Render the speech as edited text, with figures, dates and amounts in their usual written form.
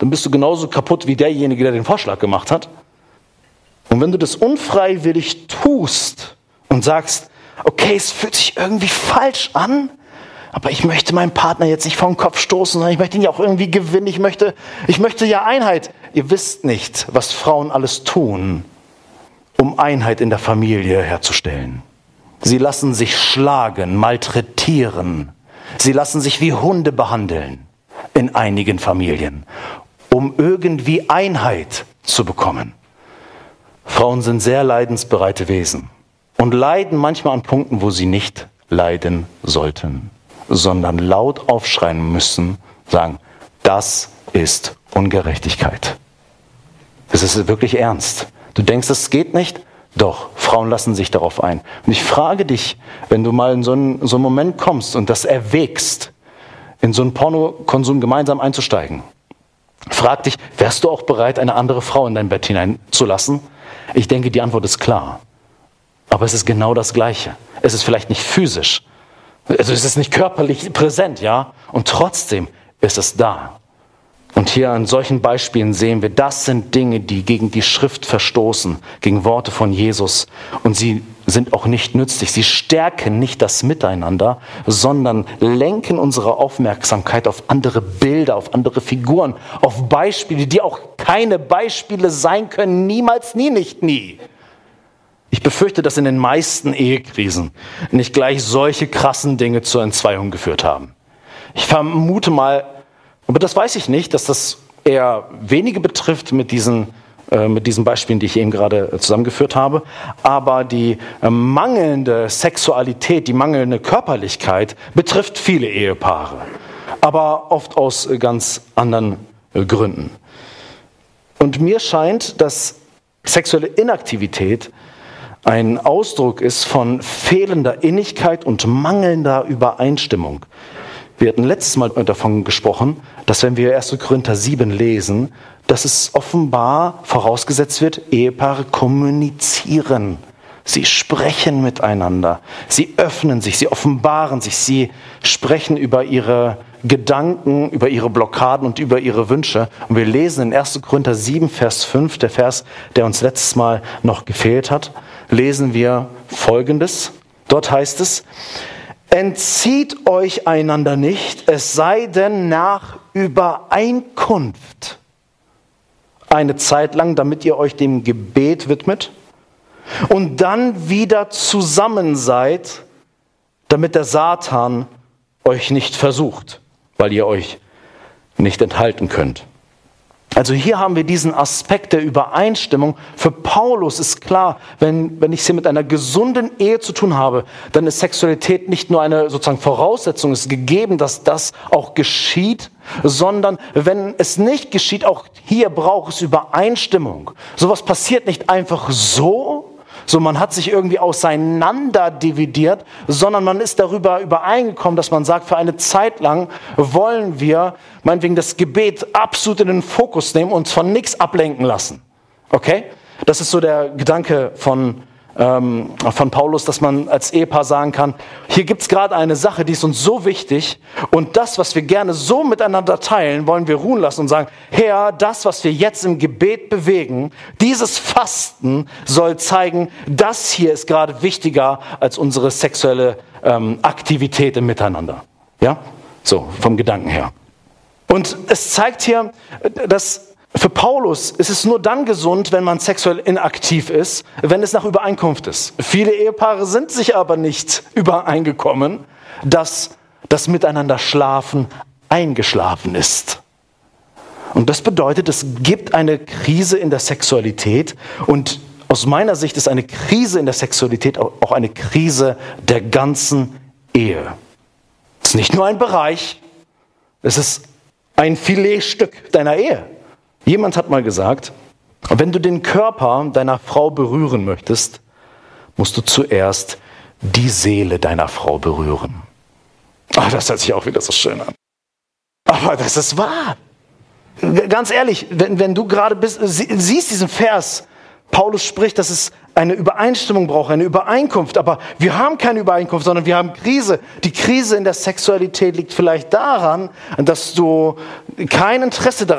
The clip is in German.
dann bist du genauso kaputt wie derjenige, der den Vorschlag gemacht hat. Und wenn du das unfreiwillig tust und sagst, okay, es fühlt sich irgendwie falsch an, aber ich möchte meinen Partner jetzt nicht vor den Kopf stoßen, sondern ich möchte ihn ja auch irgendwie gewinnen, ich möchte ja Einheit. Ihr wisst nicht, was Frauen alles tun, um Einheit in der Familie herzustellen. Sie lassen sich schlagen, malträtieren. Sie lassen sich wie Hunde behandeln in einigen Familien, um irgendwie Einheit zu bekommen. Frauen sind sehr leidensbereite Wesen und leiden manchmal an Punkten, wo sie nicht leiden sollten, sondern laut aufschreien müssen, sagen, das ist Ungerechtigkeit. Es ist wirklich ernst. Du denkst, es geht nicht? Doch, Frauen lassen sich darauf ein. Und ich frage dich, wenn du mal in so einen Moment kommst und das erwägst, in so einen Pornokonsum gemeinsam einzusteigen, frag dich, wärst du auch bereit, eine andere Frau in dein Bett hineinzulassen? Ich denke, die Antwort ist klar. Aber es ist genau das Gleiche. Es ist vielleicht nicht physisch, also es ist nicht körperlich präsent, ja? Und trotzdem ist es da. Und hier an solchen Beispielen sehen wir, das sind Dinge, die gegen die Schrift verstoßen, gegen Worte von Jesus. Und sie sind auch nicht nützlich. Sie stärken nicht das Miteinander, sondern lenken unsere Aufmerksamkeit auf andere Bilder, auf andere Figuren, auf Beispiele, die auch keine Beispiele sein können, niemals, nie, nicht nie. Ich befürchte, dass in den meisten Ehekrisen nicht gleich solche krassen Dinge zur Entzweiung geführt haben. Ich vermute mal, aber das weiß ich nicht, dass das eher wenige betrifft mit diesen Beispielen, die ich eben gerade zusammengeführt habe. Aber die mangelnde Sexualität, die mangelnde Körperlichkeit betrifft viele Ehepaare. Aber oft aus ganz anderen Gründen. Und mir scheint, dass sexuelle Inaktivität ein Ausdruck ist von fehlender Innigkeit und mangelnder Übereinstimmung. Wir hatten letztes Mal davon gesprochen, dass wenn wir 1. Korinther 7 lesen, dass es offenbar vorausgesetzt wird, Ehepaare kommunizieren. Sie sprechen miteinander, sie öffnen sich, sie offenbaren sich, sie sprechen über ihre Gedanken, über ihre Blockaden und über ihre Wünsche. Und wir lesen in 1. Korinther 7, Vers 5, der Vers, der uns letztes Mal noch gefehlt hat, lesen wir Folgendes. Dort heißt es, entzieht euch einander nicht, es sei denn nach Übereinkunft eine Zeit lang, damit ihr euch dem Gebet widmet und dann wieder zusammen seid, damit der Satan euch nicht versucht, weil ihr euch nicht enthalten könnt. Also hier haben wir diesen Aspekt der Übereinstimmung. Für Paulus ist klar, wenn ich es hier mit einer gesunden Ehe zu tun habe, dann ist Sexualität nicht nur eine sozusagen Voraussetzung, es ist gegeben, dass das auch geschieht, sondern wenn es nicht geschieht, auch hier braucht es Übereinstimmung. Sowas passiert nicht einfach so man hat sich irgendwie auseinander dividiert, sondern man ist darüber übereingekommen, dass man sagt, für eine Zeit lang wollen wir meinetwegen das Gebet absolut in den Fokus nehmen und uns von nichts ablenken lassen. Okay? Das ist so der Gedanke von Paulus, dass man als Ehepaar sagen kann, hier gibt es gerade eine Sache, die ist uns so wichtig und das, was wir gerne so miteinander teilen, wollen wir ruhen lassen und sagen, Herr, das, was wir jetzt im Gebet bewegen, dieses Fasten soll zeigen, das hier ist gerade wichtiger als unsere sexuelle Aktivität im Miteinander. Ja? So, vom Gedanken her. Und es zeigt hier, dass für Paulus ist es nur dann gesund, wenn man sexuell inaktiv ist, wenn es nach Übereinkunft ist. Viele Ehepaare sind sich aber nicht übereingekommen, dass das Miteinander schlafen eingeschlafen ist. Und das bedeutet, es gibt eine Krise in der Sexualität und aus meiner Sicht ist eine Krise in der Sexualität auch eine Krise der ganzen Ehe. Es ist nicht nur ein Bereich, es ist ein Filetstück deiner Ehe. Jemand hat mal gesagt, wenn du den Körper deiner Frau berühren möchtest, musst du zuerst die Seele deiner Frau berühren. Ach, das hört sich auch wieder so schön an. Aber das ist wahr. Ganz ehrlich, wenn du gerade siehst diesen Vers, Paulus spricht, dass es eine Übereinstimmung braucht, eine Übereinkunft. Aber wir haben keine Übereinkunft, sondern wir haben Krise. Die Krise in der Sexualität liegt vielleicht daran, dass du kein Interesse daran